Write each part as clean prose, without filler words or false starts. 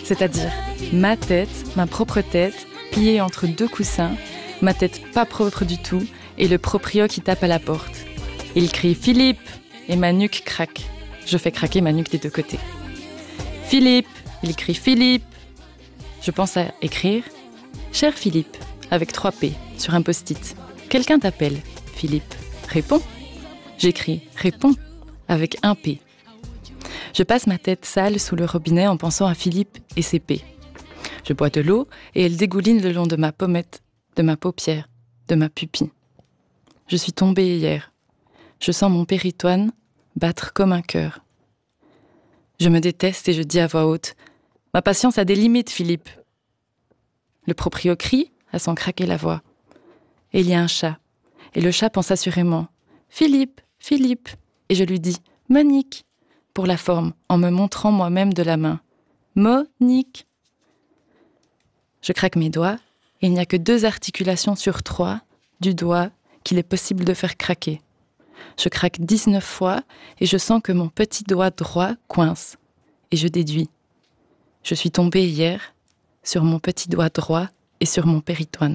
c'est-à-dire ma tête, ma propre tête, pliée entre deux coussins, ma tête pas propre du tout, et le proprio qui tape à la porte. Il crie « Philippe !» et ma nuque craque. Je fais craquer ma nuque des deux côtés. « Philippe !» Il crie « Philippe !» Je pense à écrire « Cher Philippe !» avec 3 P sur un post-it. Quelqu'un t'appelle. Philippe. Réponds. J'écris « Réponds !» avec 1 P. Je passe ma tête sale sous le robinet en pensant à Philippe et ses P. Je bois de l'eau et elle dégouline le long de ma pommette, de ma paupière, de ma pupille. Je suis tombée hier. Je sens mon péritoine battre comme un cœur. Je me déteste et je dis à voix haute « Ma patience a des limites, Philippe !» Le proprio crie à s'en craquer la voix. Et il y a un chat. Et le chat pense assurément « Philippe, Philippe !» Et je lui dis « Monique !» pour la forme, en me montrant moi-même de la main. « Monique !» Je craque mes doigts et il n'y a que 2 articulations sur 3 du doigt qu'il est possible de faire craquer. Je craque 19 fois et je sens que mon petit doigt droit coince. Et je déduis. Je suis tombée hier sur mon petit doigt droit et sur mon péritoine.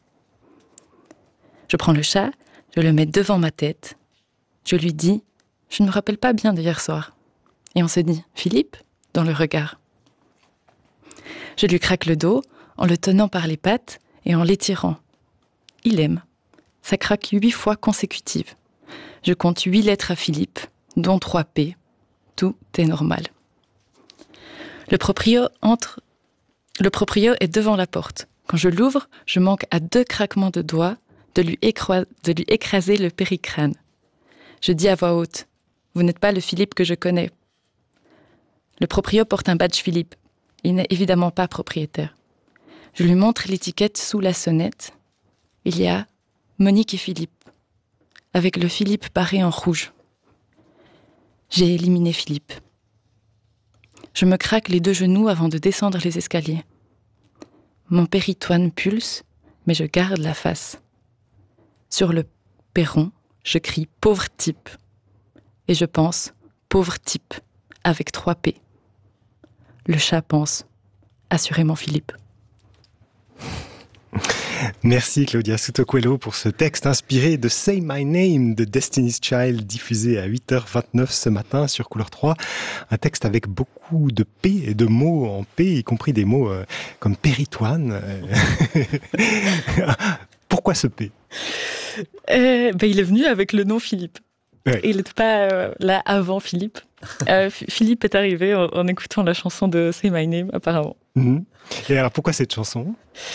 Je prends le chat, je le mets devant ma tête. Je lui dis « Je ne me rappelle pas bien d'hier soir ». Et on se dit « Philippe ?» dans le regard. Je lui craque le dos en le tenant par les pattes et en l'étirant. Il aime. Ça craque 8 fois consécutives. Je compte 8 lettres à Philippe, dont 3 P. Tout est normal. Le proprio est devant la porte. Quand je l'ouvre, je manque à 2 craquements de doigts de lui écraser le péricrâne. Je dis à voix haute « Vous n'êtes pas le Philippe que je connais ». Le proprio porte un badge Philippe. Il n'est évidemment pas propriétaire. Je lui montre l'étiquette sous la sonnette. Il y a Monique et Philippe, avec le Philippe barré en rouge. J'ai éliminé Philippe. Je me craque les 2 genoux avant de descendre les escaliers. Mon péritoine pulse, mais je garde la face. Sur le perron, je crie « Pauvre type !» et je pense « Pauvre type !» avec 3 P. Le chat pense « Assurément Philippe !» Merci Claudia Souto-Coelho pour ce texte inspiré de Say My Name de Destiny's Child, diffusé à 8h29 ce matin sur Couleur 3. Un texte avec beaucoup de P et de mots en P, y compris des mots comme péritoine. Pourquoi ce P ? Il est venu avec le nom Philippe. Ouais. Il n'était pas là avant Philippe. Philippe est arrivé en écoutant la chanson de Say My Name, apparemment. Mm-hmm. Et alors, pourquoi cette chanson ?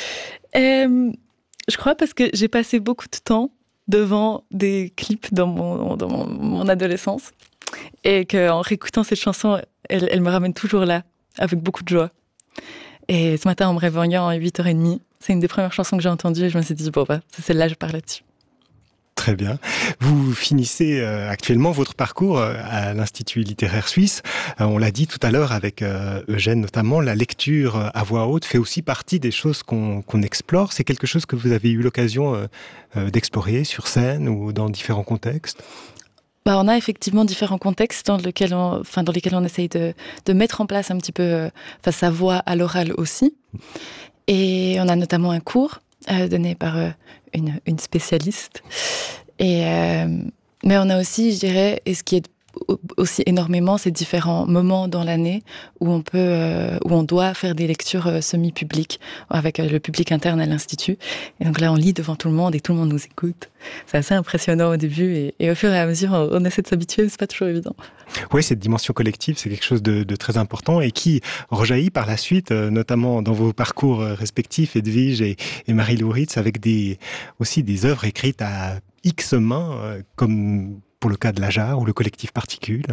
Je crois parce que j'ai passé beaucoup de temps devant des clips dans mon adolescence et qu'en réécoutant cette chanson, elle me ramène toujours là, avec beaucoup de joie. Et ce matin, en me réveillant à 8h30, c'est une des premières chansons que j'ai entendues et je me suis dit, c'est celle-là, je parle là-dessus. Très bien. Vous finissez actuellement votre parcours à l'Institut littéraire suisse. On l'a dit tout à l'heure avec Eugène notamment, la lecture à voix haute fait aussi partie des choses qu'on explore. C'est quelque chose que vous avez eu l'occasion d'explorer sur scène ou dans différents contextes ? On a effectivement différents contextes dans lesquels on essaye de mettre en place un petit peu sa voix à l'oral aussi. Et on a notamment un cours donné par une spécialiste. Mais on a aussi, je dirais, et ce qui est aussi énormément, ces différents moments dans l'année où on doit faire des lectures semi-publiques avec le public interne à l'Institut. Et donc là, on lit devant tout le monde et tout le monde nous écoute. C'est assez impressionnant au début et au fur et à mesure, on essaie de s'habituer, c'est pas toujours évident. Oui, cette dimension collective, c'est quelque chose de très important et qui rejaillit par la suite, notamment dans vos parcours respectifs, Edwige et Marie Louritz, avec aussi des œuvres écrites à X mains, comme pour le cas de l'Ajar ou le collectif Particule.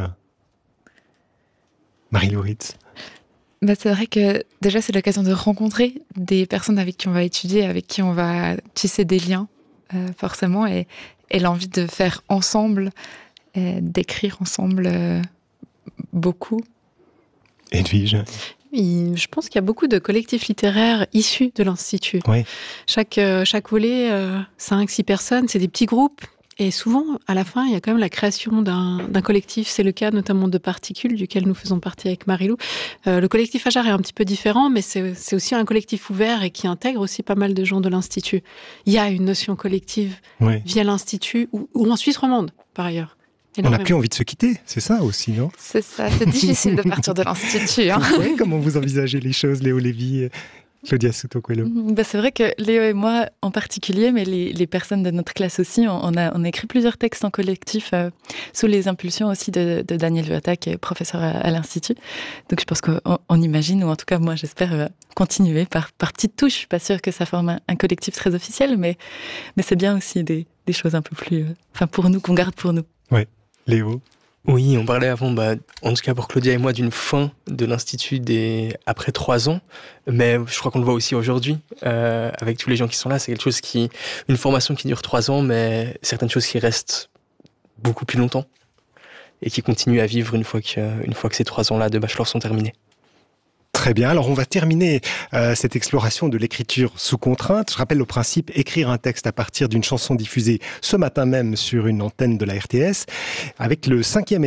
Marie Louritz. C'est vrai que déjà, c'est l'occasion de rencontrer des personnes avec qui on va étudier, avec qui on va tisser des liens, forcément, et l'envie de faire ensemble, d'écrire ensemble beaucoup. Edwige. Je pense qu'il y a beaucoup de collectifs littéraires issus de l'Institut. Oui. Chaque volet, 5-6 personnes, c'est des petits groupes. Et souvent, à la fin, il y a quand même la création d'un collectif. C'est le cas notamment de Particules, duquel nous faisons partie avec Marie-Lou. Le collectif Ajar est un petit peu différent, mais c'est aussi un collectif ouvert et qui intègre aussi pas mal de gens de l'Institut. Il y a une notion collective via l'Institut, ou en Suisse romande, par ailleurs. On n'a plus envie de se quitter, c'est ça aussi, non? C'est ça, c'est difficile de partir de l'Institut. Hein. Oui, comment vous envisagez les choses, Léo Lévy, Claudia Souto-Coelho? C'est vrai que Léo et moi en particulier, mais les personnes de notre classe aussi, on a écrit plusieurs textes en collectif sous les impulsions aussi de Daniel Vuata, qui est professeur à l'Institut. Donc je pense qu'on imagine, ou en tout cas moi j'espère continuer par petites touches. Je suis pas sûre que ça forme un collectif très officiel, mais c'est bien aussi des choses un peu plus... pour nous, qu'on garde pour nous. Oui. Léo? Oui, on parlait avant, en tout cas pour Claudia et moi, d'une fin de l'Institut après 3 ans. Mais je crois qu'on le voit aussi aujourd'hui, avec tous les gens qui sont là. C'est quelque chose une formation qui dure 3 ans, mais certaines choses qui restent beaucoup plus longtemps et qui continuent à vivre une fois que ces 3 ans-là de bachelor sont terminés. Très bien, alors on va terminer cette exploration de l'écriture sous contrainte. Je rappelle le principe, écrire un texte à partir d'une chanson diffusée ce matin même sur une antenne de la RTS, avec le 5e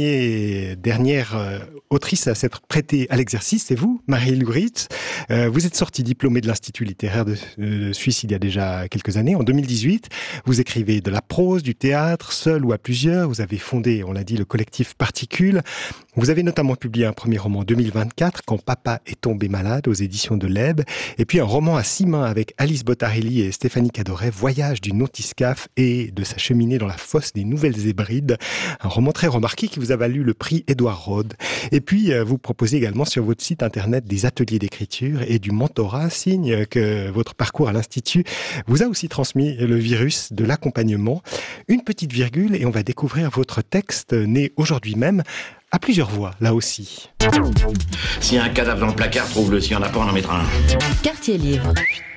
et dernière autrice à s'être prêtée à l'exercice, c'est vous, Marie-Lou Ritz. Vous êtes sortie diplômée de l'Institut littéraire de Suisse il y a déjà quelques années, en 2018. Vous écrivez de la prose, du théâtre, seul ou à plusieurs. Vous avez fondé, on l'a dit, le collectif Particules. Vous avez notamment publié un premier roman en 2024, Quand Papa est tombé malade, aux éditions de l'Eb, et puis un roman à 6 mains avec Alice Bottarelli et Stéphanie Cadoret, Voyage du Nautiscaf et de sa cheminée dans la fosse des Nouvelles Hébrides, un roman très remarqué qui vous a valu le prix Édouard Rode. Et puis, vous proposez également sur votre site internet des ateliers d'écriture et du mentorat, signe que votre parcours à l'Institut vous a aussi transmis le virus de l'accompagnement. Une petite virgule et on va découvrir votre texte né aujourd'hui même, à plusieurs voix, là aussi. S'il y a un cadavre dans le placard, trouve-le. S'il n'y en a pas, on en mettra un. Quartier Livre.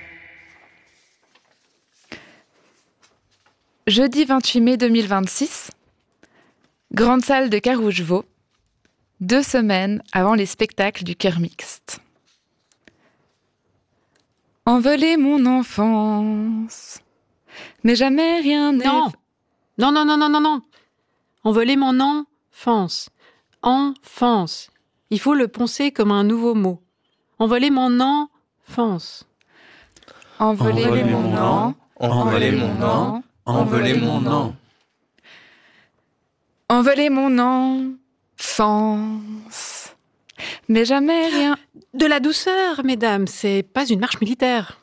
Jeudi 28 mai 2026, grande salle de Carouge-Vaux, 2 semaines avant les spectacles du Chœur Mixte. Envoler mon enfance, mais jamais rien n'est... Non. Envoler mon enfance. Enfance. Il faut le penser comme un nouveau mot. Envoler mon enfance. Envoler mon an. Envoler mon an. Envoler mon an. Envoler mon enfance. Mais jamais rien... De la douceur, mesdames, c'est pas une marche militaire.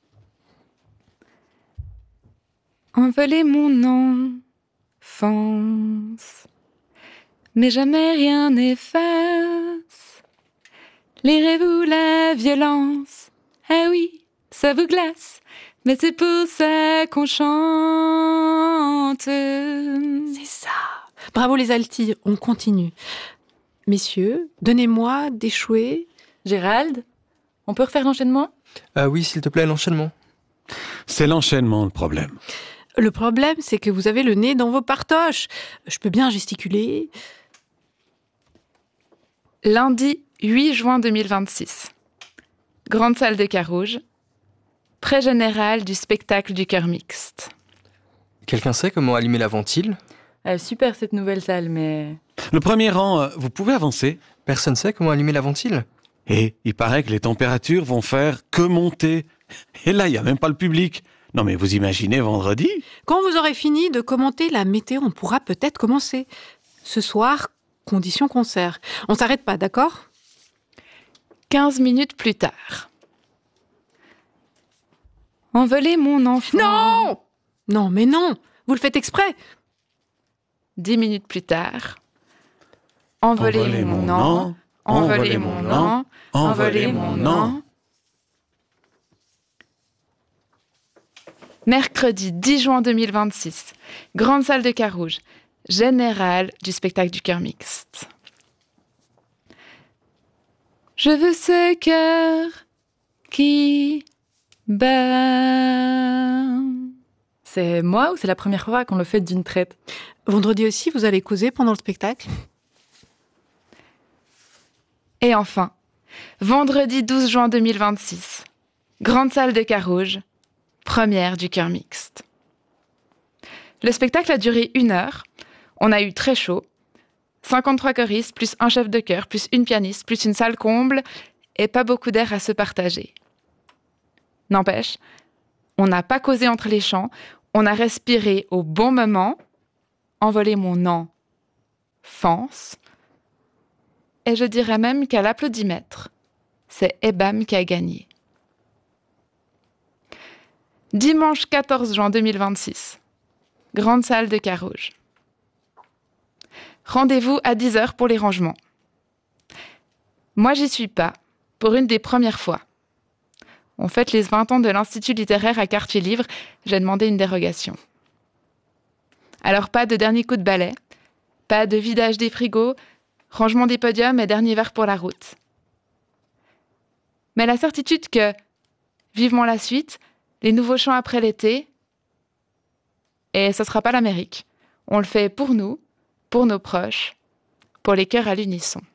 Envoler mon enfance. Mais jamais rien n'efface les rêves ou la violence. Ah oui, ça vous glace, mais c'est pour ça qu'on chante. C'est ça. Bravo les altis, on continue. Messieurs, donnez-moi d'échouer. Gérald, on peut refaire l'enchaînement? Oui, s'il te plaît, l'enchaînement. C'est l'enchaînement, le problème. Le problème, c'est que vous avez le nez dans vos partoches. Je peux bien gesticuler. Lundi 8 juin 2026. Grande salle de Carouge. Pré général du spectacle du Chœur Mixte. Quelqu'un sait comment allumer la ventile? Super cette nouvelle salle, mais... Le premier rang, vous pouvez avancer. Personne sait comment allumer la ventile? Et il paraît que les températures vont faire que monter. Et là, il n'y a même pas le public. Non mais vous imaginez vendredi? Quand vous aurez fini de commenter la météo, on pourra peut-être commencer. Ce soir, condition concert. On s'arrête pas, d'accord? 15 minutes plus tard. Envoler mon enfant... Non! Non, mais non! Vous le faites exprès! 10 minutes plus tard. Envoler mon an. Envoler mon an. Envoler mon an. Mercredi 10 juin 2026. Grande salle de Carouge. Général du spectacle du Chœur Mixte. Je veux ce cœur qui bat. C'est moi ou c'est la première fois qu'on le fait d'une traite? Vendredi aussi, vous allez causer pendant le spectacle? Et enfin, vendredi 12 juin 2026. Grande salle de Carouge. Première du Chœur Mixte. Le spectacle a duré 1 heure. On a eu très chaud. 53 choristes, plus un chef de chœur, plus une pianiste, plus une salle comble, et pas beaucoup d'air à se partager. N'empêche, on n'a pas causé entre les chants, on a respiré au bon moment, envolé mon enfance, et je dirais même qu'à l'applaudimètre, c'est EBAM qui a gagné. Dimanche 14 juin 2026, grande salle de Carouge. Rendez-vous à 10h pour les rangements. Moi, j'y suis pas, pour une des premières fois. On fête les 20 ans de l'Institut littéraire à Quartier-Livre, j'ai demandé une dérogation. Alors pas de dernier coup de balai, pas de vidage des frigos, rangement des podiums et dernier verre pour la route. Mais la certitude que, vivement la suite, les nouveaux chants après l'été, et ce sera pas l'Amérique. On le fait pour nous, pour nos proches, pour les chœurs à l'unisson.